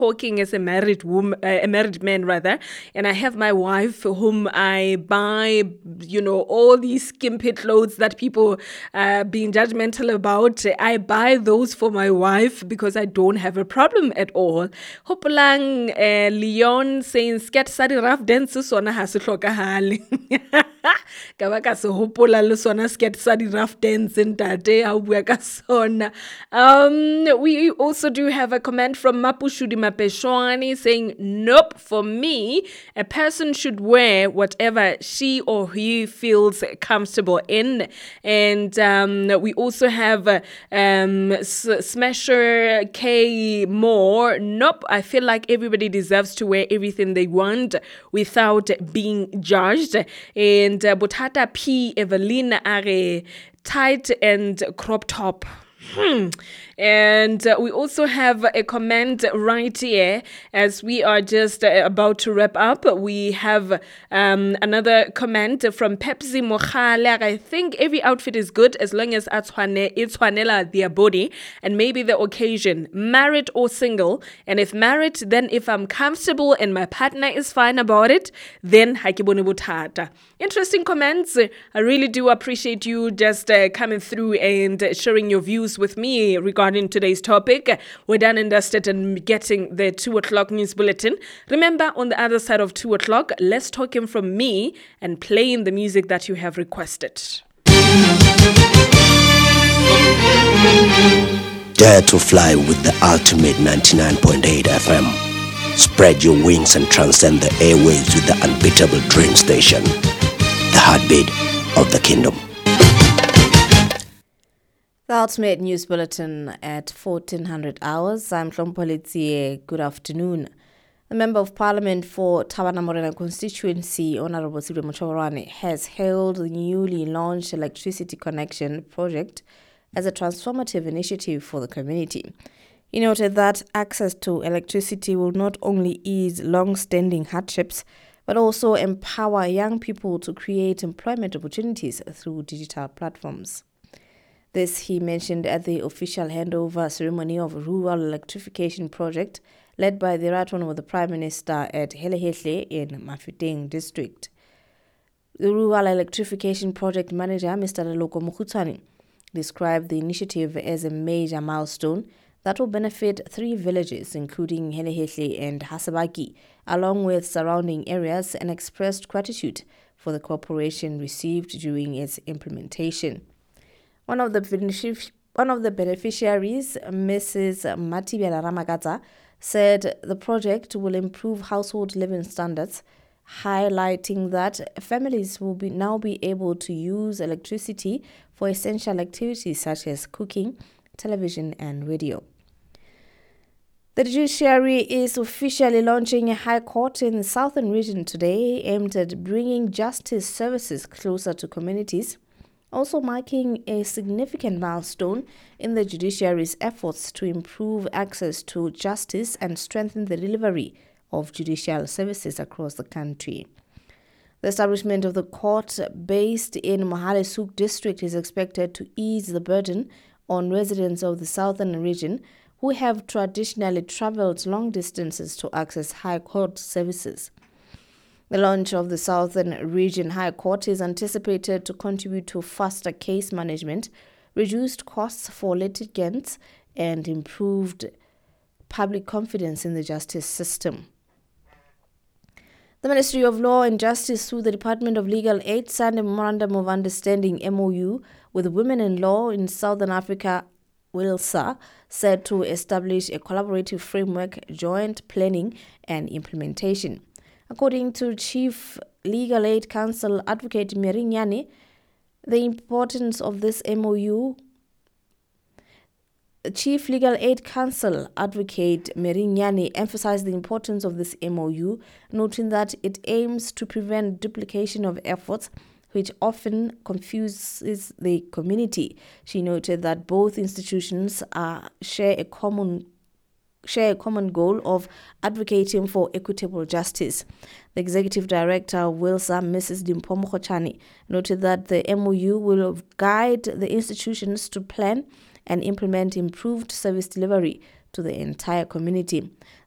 talking as a married woman, a married man rather, and I have my wife whom I buy, all these skimpy clothes that people being judgmental about. I buy those for my wife because I don't have a problem at all. Hopolang Leon saying sket sadi rough dance sona ha se hlokahale. Ka ba ka se hopola le sona sket sadi rough dance ntate ha o bua ka sona. We also do have a comment from Mapushudi Mapeshwani saying, nope, for me, a person should wear whatever she or he feels comfortable in. And we also have Smasher K Moore. Nope, I feel like everybody deserves to wear everything they want without being judged. And Botata P. Evelina Are, tight and crop top. And we also have a comment right here as we are just about to wrap up. We have another comment from Pepsi Mokhale. I think every outfit is good as long as it's tshwanela their body and maybe the occasion, married or single. And if married, then if I'm comfortable and my partner is fine about it, then ha ke bone bothata. Interesting comments. I really do appreciate you just coming through and sharing your views with me regarding today's topic. We're done and dusted and getting the 2 o'clock news bulletin. Remember, on the other side of 2 o'clock, let's talk in from me and playing the music that you have requested. Dare to fly with the ultimate 99.8 FM. Spread your wings and transcend the airwaves with the unbeatable Dream Station. The heartbeat of the kingdom. The Ultimate News Bulletin at 1400 hours. I'm Hlompolitsie. Good afternoon. The Member of Parliament for Tabana Morena constituency, Honorable Sibwe Mochoborwane, has hailed the newly launched electricity connection project as a transformative initiative for the community. He noted that access to electricity will not only ease long-standing hardships, but also empower young people to create employment opportunities through digital platforms. This he mentioned at the official handover ceremony of Rural Electrification Project led by the right one of the Prime Minister at Helehehle in Mafeteng District. The Rural Electrification Project Manager, Mr. Leloko Mokhutswane, described the initiative as a major milestone that will benefit 3 villages, including Helehehle and Hasabaki, along with surrounding areas, and expressed gratitude for the cooperation received during its implementation. One of the beneficiaries, Mrs. Matibela Ramagata, said the project will improve household living standards, highlighting that families will now be able to use electricity for essential activities such as cooking, television, and radio. The judiciary is officially launching a high court in the southern region today aimed at bringing justice services closer to communities, also marking a significant milestone in the judiciary's efforts to improve access to justice and strengthen the delivery of judicial services across the country. The establishment of the court based in Mohale Souk district is expected to ease the burden on residents of the southern region who have traditionally traveled long distances to access high court services. The launch of the Southern Region High Court is anticipated to contribute to faster case management, reduced costs for litigants, and improved public confidence in the justice system. The Ministry of Law and Justice, through the Department of Legal Aid, signed a Memorandum of Understanding MOU with Women in Law in Southern Africa, WILSA, set to establish a collaborative framework, joint planning, and implementation. According to Chief Legal Aid Counsel Advocate Mary Nyane, the importance of this MOU, Chief Legal Aid Counsel Advocate Mary Nyane emphasized the importance of this MOU, noting that it aims to prevent duplication of efforts, which often confuses the community. She noted that both institutions share a common goal of advocating for equitable justice. The Executive Director of WILSA, Mrs. Dimpho Mokgochane, noted that the MOU will guide the institutions to plan and implement improved service delivery to the entire community.